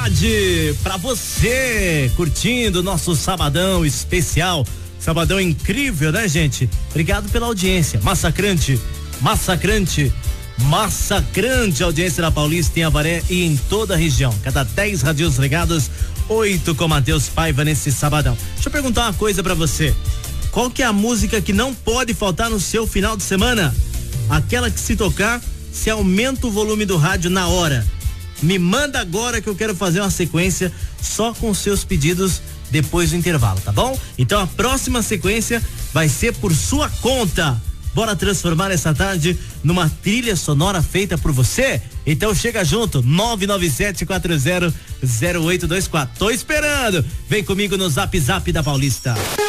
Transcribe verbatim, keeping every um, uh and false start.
Pra você, curtindo o nosso sabadão especial, sabadão incrível, né, gente? Obrigado pela audiência, massacrante, massacrante, massacrante audiência da Paulista, em Avaré e em toda a região. Cada dez radios ligados, oito com Matheus Paiva nesse sabadão. Deixa eu perguntar uma coisa pra você. Qual que é a música que não pode faltar no seu final de semana? Aquela que, se tocar, se aumenta o volume do rádio na hora. Me manda agora que eu quero fazer uma sequência só com seus pedidos depois do intervalo, tá bom? Então a próxima sequência vai ser por sua conta. Bora transformar essa tarde numa trilha sonora feita por você? Então chega junto, nove nove sete quatro zero zero oito dois quatro. Tô esperando. Vem comigo no Zap Zap da Paulista.